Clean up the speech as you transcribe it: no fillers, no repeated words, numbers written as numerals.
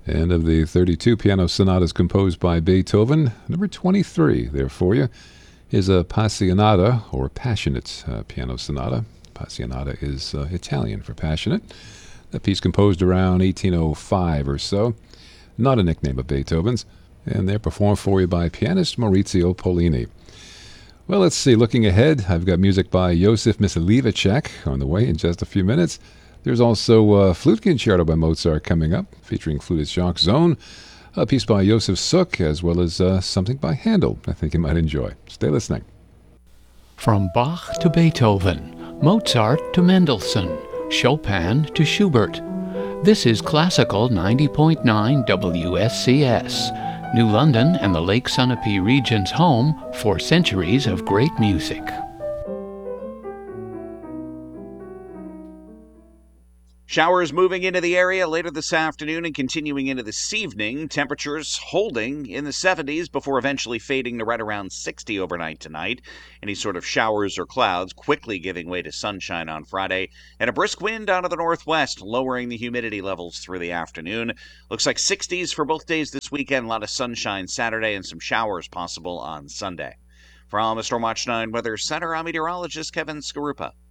And of the 32 piano sonatas composed by Beethoven, number 23 there for you is a Passionata, or Passionate piano sonata. Passionata is Italian for passionate. A piece composed around 1805 or so. Not a nickname of Beethoven's. And they're performed for you by pianist Maurizio Pollini. Well, let's see. Looking ahead, I've got music by Josef Myslivacek on the way in just a few minutes. There's also a flute concerto by Mozart coming up, featuring flutist Jacques Zone, a piece by Josef Suk, as well as something by Handel I think you might enjoy. Stay listening. From Bach to Beethoven, Mozart to Mendelssohn, Chopin to Schubert. This is Classical 90.9 WSCS, New London and the Lake Sunapee region's home for centuries of great music. Showers moving into the area later this afternoon and continuing into this evening. Temperatures holding in the 70s before eventually fading to right around 60 overnight tonight. Any sort of showers or clouds quickly giving way to sunshine on Friday. And a brisk wind out of the northwest, lowering the humidity levels through the afternoon. Looks like 60s for both days this weekend. A lot of sunshine Saturday and some showers possible on Sunday. From the Stormwatch 9 Weather Center, I'm meteorologist Kevin Skarupa.